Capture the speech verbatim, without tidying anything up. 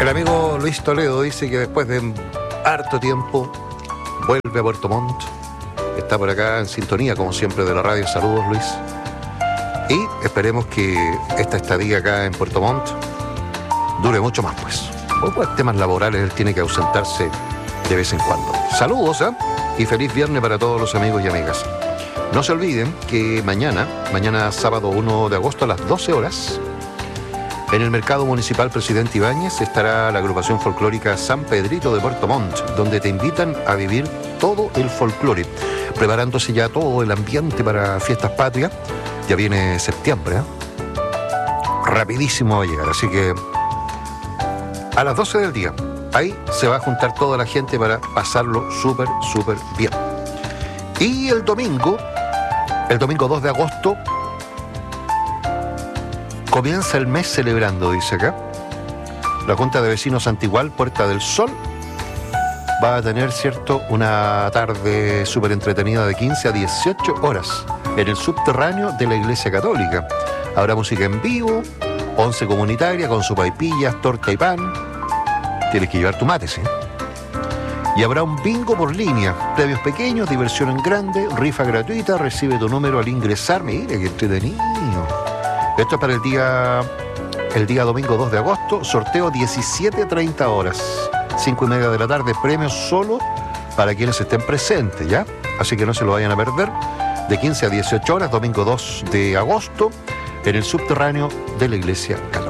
El amigo Luis Toledo dice que después de harto tiempo vuelve a Puerto Montt. Está por acá en sintonía, como siempre, de la radio. Saludos, Luis. Y esperemos que esta estadía acá en Puerto Montt dure mucho más, pues. O por temas laborales él tiene que ausentarse de vez en cuando. Saludos, ¿eh? Y feliz viernes para todos los amigos y amigas. No se olviden que mañana, mañana sábado uno de agosto a las doce horas, en el Mercado Municipal Presidente Ibáñez estará la agrupación folclórica San Pedrito de Puerto Montt, donde te invitan a vivir todo el folclore, preparándose ya todo el ambiente para fiestas patrias. Ya viene septiembre, ¿eh? Rapidísimo va a llegar, así que a las doce del día, ahí se va a juntar toda la gente para pasarlo súper, súper bien. Y el domingo, el domingo dos de agosto, comienza el mes celebrando, dice acá. La Junta de Vecinos Antigual, Puerta del Sol, va a tener, cierto, una tarde súper entretenida de quince a dieciocho horas en el subterráneo de la Iglesia Católica. Habrá música en vivo, once comunitaria con sopaipillas, torta y pan. Tienes que llevar tu mate, ¿sí? Y habrá un bingo por línea, premios pequeños, diversión en grande, rifa gratuita, recibe tu número al ingresar. Mira qué entretenido. Esto es para el día, el día domingo dos de agosto, sorteo diecisiete treinta horas, cinco y media de la tarde, premios solo para quienes estén presentes, ¿ya? Así que no se lo vayan a perder, de quince a dieciocho horas, domingo dos de agosto, en el subterráneo de la Iglesia Católica.